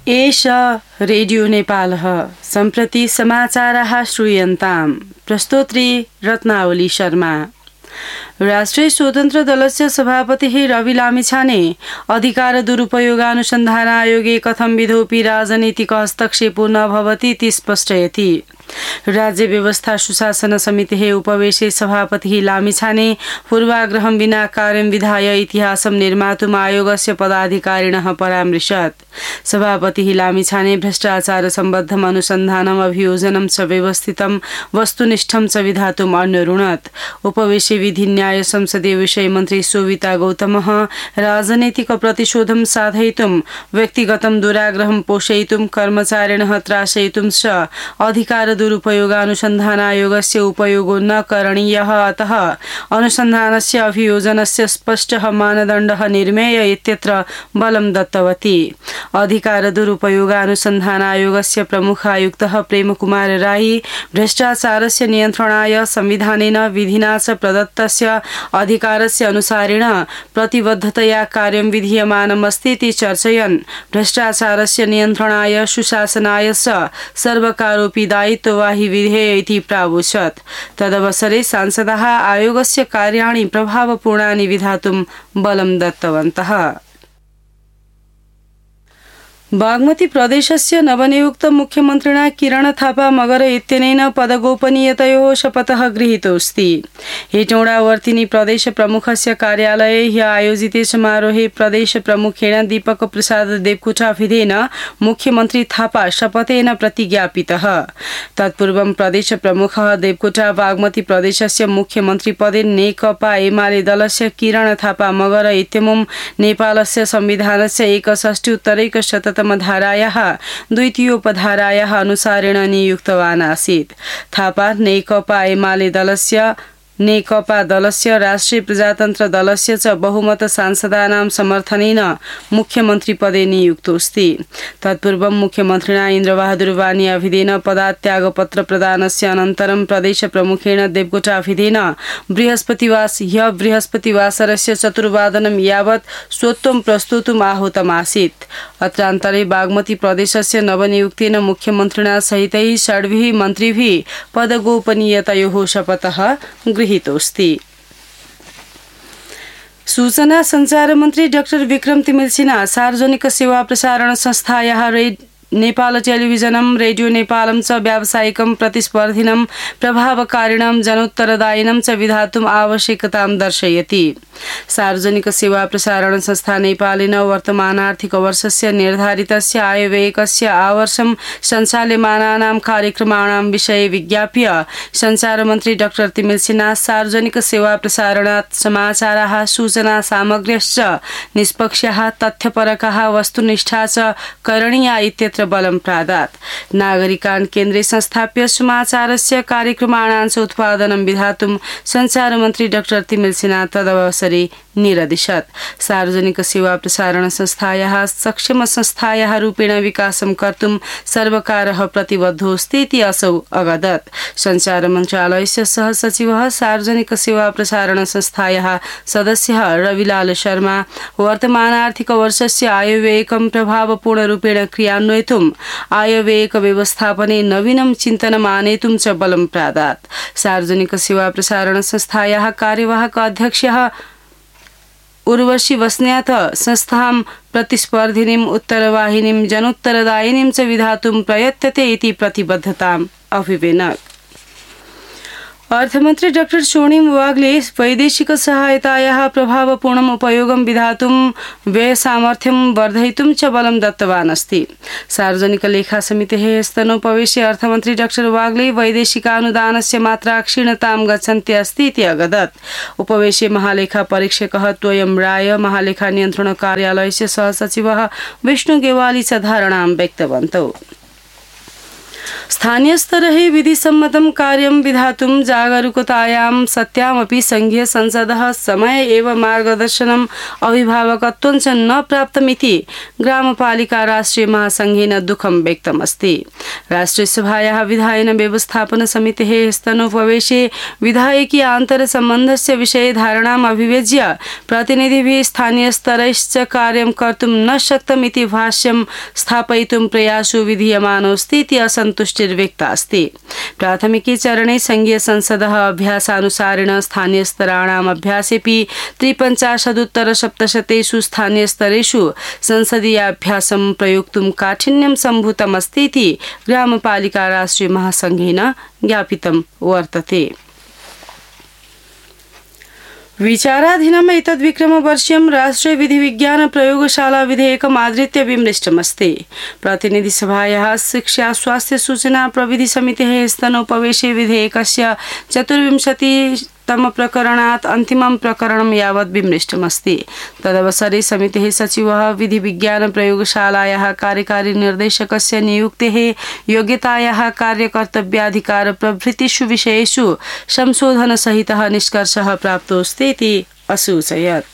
एष रेडियो नेपालः सम्प्रति समाचाराः श्रूयन्ताम्। प्रस्तोत्री रत्नावली शर्मा। राष्ट्रिय स्वतन्त्र दलस्य सभापतिः रवि लामिछाने अधिकार दुरुपयोगानुसन्धान आयोगे कथं विधोऽपि राजनीतिक हस्तक्षेपो न भवति इति स्पष्टयति। राज्य व्यवस्था सुशासन समितेः उपवेशे सभापतिः लामिछाने पूर्वाग्रहं विना कार्यं विधाय इतिहासं निर्मातुम् आयोगस्य पदाधिकारिणः परामृशत्। सभापतिः लामिछाने भ्रष्टाचार सम्बद्धम् अनुसन्धानम् अभियोजनं च व्यवस्थितं वस्तुनिष्ठं च विधातुम् अन्यरुणत्। उपवेशे विधि न्याय संसदीय विषय मन्त्री शोभिता गौतमः राजनैतिक प्रतिशोधं साधयितुं व्यक्तिगतं दुराग्रहं पोषयितुं कर्मचारिणः त्रासयितुं च अधिकार दुरुपयोगानुसन्धान आयोगस्य उपयोगो न करणीयः, अतः अनुसन्धानस्य अभियोजनस्य स्पष्टः मानदण्डः निर्मेय इत्यत्र बलं दत्तवती। अधिकार दुरुपयोगानुसन्धान आयोगस्य प्रमुख आयुक्तः प्रेमकुमार राई भ्रष्टाचारस्य नियन्त्रणाय संविधानेन विधिना च प्रदत्तस्य अधिकारस्य अनुसारेण प्रतिबद्धतया कार्यं विधीयमानम् अस्ति इति चर्चयन् भ्रष्टाचारस्य नियन्त्रणाय सुशासनाय च सर्वकारोऽपि दायित्ववाही विधेय इति प्रावोचत्। तदवसरे सांसदाः आयोगस्य कार्याणि प्रभावपूर्णानि विधातुं बलं दत्तवन्तः। बागमती प्रदेशस्य नवनियुक्त मुख्यमन्त्रिणा किरण थापा मगर इत्यनेन पदगोपनीयतयोः शपथः गृहीतोऽस्ति। हेटौडावर्तिनी प्रदेश प्रमुखस्य कार्यालये ह्यः आयोजिते समारोहे प्रदेश प्रमुखेण दीपक प्रसाद देवकोटाभिधेन मुख्यमन्त्री थापा शपथेन प्रतिज्ञापितः। तत्पूर्वं प्रदेश प्रमुखः देवकोटा बागमती प्रदेशस्य मुख्यमन्त्री पदे नेकपा एमाले दलस्य किरण थापा मगर इत्यमुं नेपालस्य संविधानस्य 61 धारायाः द्वितीयोपधारायाः अनुसारेण नियुक्तवान् आसीत्। थापा नेकपा एमाले दलस्य राष्ट्रिय प्रजातन्त्र दलस्य च बहुमत सांसदानां समर्थनेन मुख्यमन्त्री पदे नियुक्तोऽस्ति। तत्पूर्वं मुख्यमन्त्रिणा इन्द्रबहादुर वानी अभिधेन पदात्यागपत्र प्रदानस्य अनन्तरं प्रदेश प्रमुखेण देवकोटाभिधेन बृहस्पतिवासरस्य 4 यावत् स्वत्वं प्रस्तोतुम् आहूतमासीत्। अत्रान्तरे बागमती प्रदेशस्य नवनियुक्तेन मुख्यमन्त्रिणा सहितैः 6 मन्त्रिभिः पदगोपनीयतयोः शपथः गृहीतोऽस्ति। सूचना संचार मन्त्री डाक्टर विक्रम तिमिल सिन्हा सार्वजनिक सेवा प्रसारण संस्थायाः नेपाल टेलिभिजनं रेडियो नेपालं च व्यावसायिकं प्रतिस्पर्धिनं प्रभावकारिणं जनोत्तरदायिनं च विधातुम् आवश्यकतां दर्शयति। सार्वजनिक सेवा प्रसारण संस्था नेपालेन वर्तमान आर्थिक वर्षस्य निर्धारितस्य आयव्ययकस्य आवर्षं सञ्चाल्यमानानां कार्यक्रमाणां विषये विज्ञाप्य संचार मन्त्री डाक्टर तिमिल सिन्हा सार्वजनिक सेवा प्रसारणात् समाचाराः सूचना सामग्र्यश्च निष्पक्षाः तथ्यपरकाः वस्तुनिष्ठा च करणीया इत्यत्र बलं प्रादात्। नागरिकान् केन्द्रे संस्थाप्य समाचारस्य कार्यक्रमाणां उत्पादनं विधातुं संचार मन्त्री डाक्टर तिमिल सिन्हा तदवसरे निरदिशत्। सार्वजनिक सेवा प्रसारण संस्थायाः सक्षम संस्थायाः रूपेण विकासं कर्तुं सर्वकारः प्रतिबद्धोऽस्ति इति असौ अवदत्। संचार मन्त्रालयस्य सहसचिवः सार्वजनिक सेवा प्रसारण संस्थायाः सदस्यः रविलाल शर्मा वर्तमान आर्थिक वर्षस्य आयव्ययकं प्रभावपूर्णरूपेण क्रियान्वयितुम् आयव्ययक व्यवस्थापने नवीनं चिन्तनम् आनेतुं च बलं प्रादात्। सार्वजनिक सेवा प्रसारण संस्थायाः कार्यवाहक अध्यक्षः उर्वशी बस्न्यात संस्थां प्रतिस्पर्धिनीं उत्तरवाहिनीं जनोत्तरदायिनीं च विधातुं प्रयत्यते इति प्रतिबद्धताम् अभिवेनक्। अर्थमन्त्री डाक्टर स्वर्णिम वाग्ले वैदेशिक सहायतायाः प्रभावपूर्णम् उपयोगं विधातुं व्यय सामर्थ्यं वर्धयितुं च बलं दत्तवान् अस्ति। सार्वजनिक लेखा समितेः स्तनोपवेशे अर्थमन्त्री डाक्टर वाग्ले वैदेशिकानुदानस्य मात्रा क्षीणतां गच्छन्ती अस्ति इति अवदत्। उपवेशे महालेखा परीक्षकः त्वयं राय महालेखा नियन्त्रण कार्यालयस्य सहसचिवः विष्णु गेवाली च धारणां व्यक्तवन्तौ। स्थानीय स्तरे विधिसम्मतं कार्यं विधातुं जागरूकतायां सत्यामपि संघीय संसदः समय एव मार्गदर्शनम् अभिभावकत्वं च न प्राप्तमिति ग्रामपालिका राष्ट्रिय महासंघेन दुःखं व्यक्तमस्ति। राष्ट्रियसभायाः विधायन व्यवस्थापन समितेः स्तनोपवेशे विधायकी आन्तरसम्बन्धस्य विषये धारणाम् अभिव्यज्य प्रतिनिधिभिः स्थानीयस्तरैश्च कार्यं कर्तुं न शक्तमिति भाष्यं स्थापयितुं प्रयासो विधीयमानोऽस्ति इति असन्तुष्टिर्व्यक्ता अस्ति। प्राथमिके चरणे संघीय संसदः अभ्यासानुसारेण स्थानीयस्तराणाम् अभ्यासेऽपि 53% स्थानीयस्तरेषु संसदीयाभ्यासं प्रयोक्तुं काठिन्यं सम्भूतमस्ति इति ग्रामपालिका राष्ट्रिय महासंघेन ज्ञापितं वर्तते। विचाराधीनम् एतद्विक्रमवर्षीयं राष्ट्रिय विधिविज्ञान प्रयोगशाला विधेयकम् आधृत्य विमृष्टमस्ति। प्रतिनिधिसभायाः शिक्षा स्वास्थ्य सूचना प्रविधि समितेः स्तनोपवेशे विधेयकस्य 24तम प्रकरणात् अन्तिमं प्रकरणं यावत् विमृष्टमस्ति। तदवसरे समितेः सचिवः विधिविज्ञान प्रयोगशालायाः कार्यकारी निर्देशकस्य नियुक्तेः योग्यतायाः कार्यकर्तव्याधिकार प्रभृतिषु विषयेषु संशोधनसहितः निष्कर्षः प्राप्तोऽस्ति इति असूचयत्।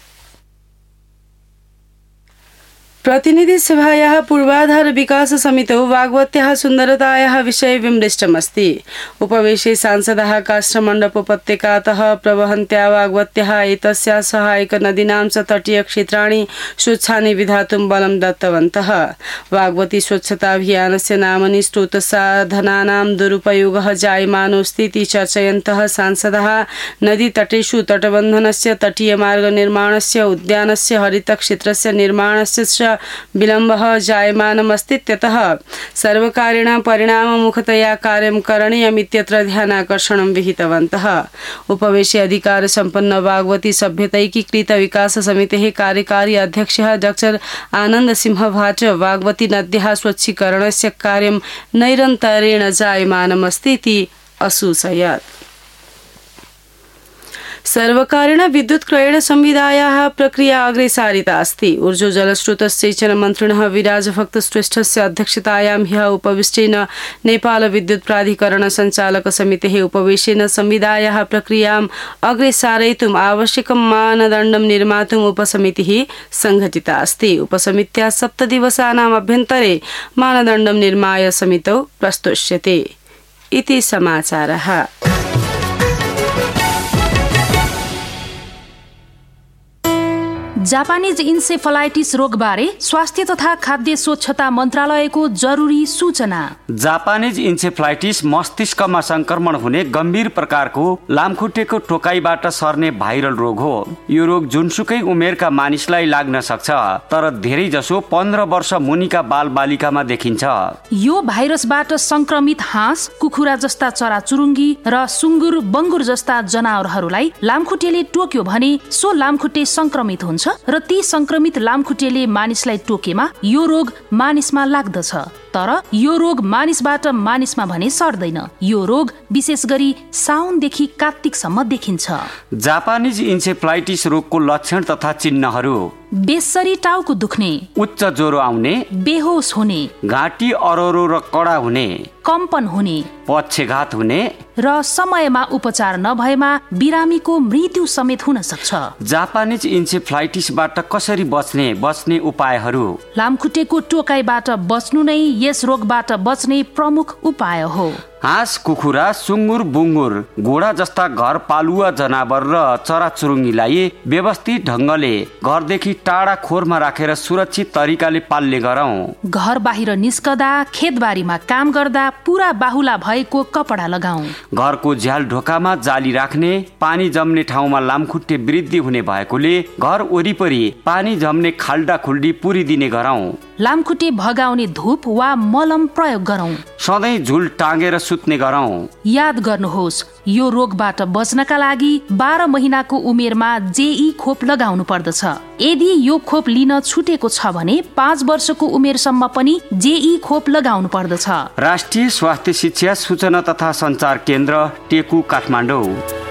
प्रतिनिधिसभायाः पूर्वाधार विकास समितौ वाग्वत्याः सुन्दरतायाः विषये विमृष्टमस्ति। उपवेशे सांसदाः काष्ठमण्डपोपत्यकातः प्रवहन्त्या वाग्वत्याः एतस्याः सहायक नदीनां च तटीयक्षेत्राणि स्वच्छानि विधातुं बलं दत्तवन्तः। वाग्वती स्वच्छताभियानस्य नाम्नि स्रोतसाधनानां दुरुपयोगः जायमानोऽस्ति इति चर्चयन्तः सांसदाः नदीतटेषु तटबन्धनस्य तटीयमार्गनिर्माणस्य उद्यानस्य हरितक्षेत्रस्य निर्माणस्य विलम्बः जायमानमस्ति। ततः सर्वकारेण परिणाममुखतया कार्यं करणीयमित्यत्र ध्यानाकर्षणं विहितवन्तः। उपवेशे अधिकारसम्पन्न वाग्वती सभ्यतैकीकृत विकास समितेः कार्यकारी अध्यक्षः डॉ आनन्द सिंह भाट वाग्वती नद्याः स्वच्छीकरणस्य कार्यं नैरन्तर्येण जायमानमस्ति इति असूचयत्। सर्वकारेण विद्युत् क्रयण संविदायाः प्रक्रिया अग्रेसारिता अस्ति। ऊर्जो जलस्रोत सिंचन मन्त्रिणः विराजभक्त श्रेष्ठस्य अध्यक्षतायां ह्यः उपविष्टेन नेपाल विद्युत् प्राधिकरण सञ्चालक समितेः उपवेशेन संविदायाः प्रक्रियाम् अग्रेसारयितुम् आवश्यकं मानदण्डं निर्मातुम् उपसमितिः संघटिता अस्ति। उपसमित्या 7 दिवसानाम् अभ्यन्तरे मानदण्डं निर्माय समितौ प्रस्तोष्यते इति समाचारः। जापानीज इन्सेफलाइटिस रोगबारे स्वास्थ्य तथा खाद्य स्वच्छता मन्त्रालयको जरुरी सूचना। जापानीज इन्सेफलाइटिस मस्तिष्कमा संक्रमण हुने गम्भीर प्रकारको लामखुट्टेको टोकाइबाट सर्ने भाइरल रोग हो। यो रोग जुनसुकै उमेरका मानिसलाई लाग्न सक्छ, तर धेरै जसो 15 वर्ष मुनिका बालबालिकामा देखिन्छ। यो भाइरसबाट संक्रमित हाँस, कुखुरा जस्ता चराचुरुङ्गी र सुँगुर, बङ्गुर जस्ता जनावरहरूलाई लामखुट्टेले टोक्यो भने सो लामखुट्टे संक्रमित हुन्छ र ती संक्रमित लामखुट्टेले मानिसलाई टोकेमा यो रोग मानिसमा लाग्दछ। तर यो रोग मानिसबाट मानिसमा भने सर्दैन। यो रोग विशेष गरी साउनदेखि कार्तिकसम्म देखिन्छ। जापानीज इन्सेफ्लाइटिस रोगको लक्षण तथा चिन्हहरू: बेसरी टाउको दुख्ने, उच्च ज्वरो आउने, बेहोस हुने, घाँटी अरोरो र कडा हुने, कम्पन हुने, पक्षघात हुने र समयमा उपचार नभएमा बिरामीको मृत्यु समेत हुन सक्छ। जापानीज इन्सेफ्लाइटिसबाट कसरी बच्ने उपायहरू: लामखुट्टेको टोकाइबाट बच्नु नै यस रोगबाट बच्ने प्रमुख उपाय हो। हाँस, कुखुरा, सुँगुर, बुङ्गुर, घोडा जस्ता घर पालुवा जनावर र चराचुरुङ्गीलाई व्यवस्थित ढङ्गले घरदेखि टाढा खोरमा राखेर सुरक्षित तरिकाले पाल्ने गरौँ। घर बाहिर निस्कदा, खेतबारीमा काम गर्दा पुरा बाहुला भएको कपडा लगाऊ। घरको झ्याल ढोकामा जाली राख्ने, पानी जम्ने ठाउँमा लामखुट्टे वृद्धि हुने भएकोले घर वरिपरि पानी जम्ने खाल्डा खुल्डी पुरिदिने गरौँ। लामखुट्टे भगाउने धूप वा मलम प्रयोग गरौँ। सधैँ झुल टाँगेर सुत्ने गरौँ। याद गर्नुहोस्, यो रोगबाट बच्नका लागि 12 महिनाको उमेरमा जेई खोप लगाउनु पर्दछ। यदि यो खोप लिन छुटेको छ भने 5 वर्षको उमेरसम्म पनि जेई खोप लगाउनु पर्दछ। राष्ट्रिय स्वास्थ्य शिक्षा सूचना तथा सञ्चार केन्द्र, टेकु, काठमाडौँ।